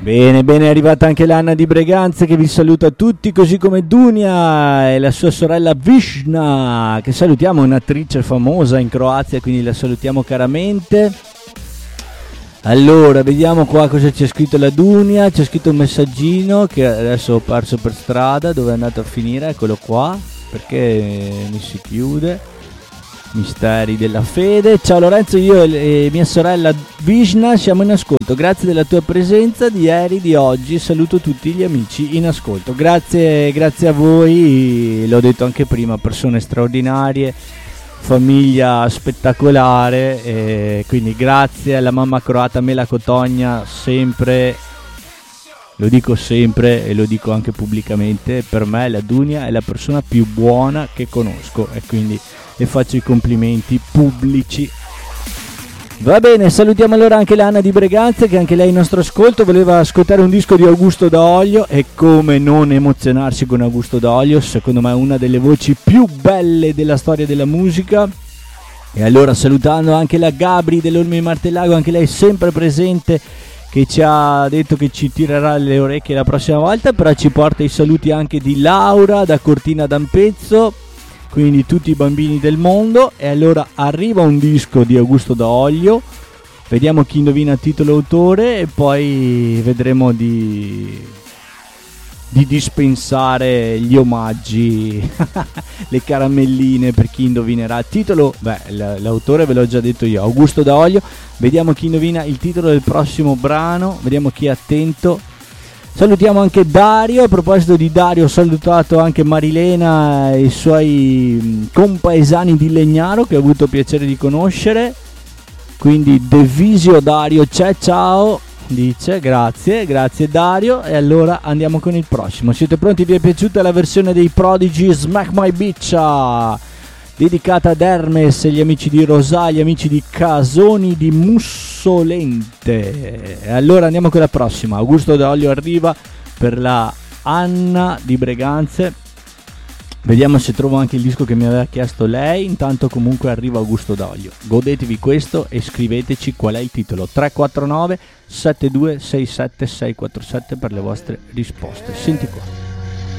Bene, bene, è arrivata anche l'Anna di Breganze che vi saluta tutti, così come Dunia e la sua sorella Vishna, che salutiamo, un'attrice famosa in Croazia, quindi la salutiamo caramente. Allora, vediamo qua cosa c'è scritto la Dunia. C'è scritto un messaggino che adesso ho perso per strada, dove è andato a finire, eccolo qua, perché mi si chiude. Misteri della fede. Ciao Lorenzo, io e mia sorella Vishna siamo in ascolto. Grazie della tua presenza di ieri, di oggi. Saluto tutti gli amici in ascolto. Grazie a voi, l'ho detto anche prima, persone straordinarie, famiglia spettacolare, quindi grazie alla mamma croata Mela Cotogna, sempre, lo dico sempre e lo dico anche pubblicamente, per me la Dunia è la persona più buona che conosco e quindi le faccio i complimenti pubblici. Va bene, salutiamo allora anche l'Anna di Breganze, che anche lei in nostro ascolto voleva ascoltare un disco di Augusto D'Olio, e come non emozionarsi con Augusto D'Olio, secondo me è una delle voci più belle della storia della musica. E allora, salutando anche la Gabri dell'Olmo di Martellago, anche lei sempre presente, che ci ha detto che ci tirerà le orecchie la prossima volta, però ci porta i saluti anche di Laura da Cortina d'Ampezzo, quindi tutti i bambini del mondo. E allora arriva un disco di Augusto D'Olio, vediamo chi indovina il titolo autore e poi vedremo di dispensare gli omaggi, le caramelline per chi indovinerà il titolo. L'autore ve l'ho già detto io, Augusto D'Olio. Vediamo chi indovina il titolo del prossimo brano, vediamo chi è attento. Salutiamo anche Dario. A proposito di Dario, ho salutato anche Marilena e i suoi compaesani di Legnaro, che ho avuto piacere di conoscere. Quindi Devisio Dario c'è, ciao, dice, grazie Dario. E allora andiamo con il prossimo. Siete pronti? Vi è piaciuta la versione dei Prodigy, Smack My Bitch, dedicata ad Hermes e gli amici di Rosà, gli amici di Casoni di Mussolente. E allora andiamo con la prossima. Augusto D'Olio arriva per la Anna di Breganze. Vediamo se trovo anche il disco che mi aveva chiesto lei. Intanto comunque arriva Augusto D'Olio. Godetevi questo e scriveteci qual è il titolo. 349 7267 647 per le vostre risposte. Senti qua.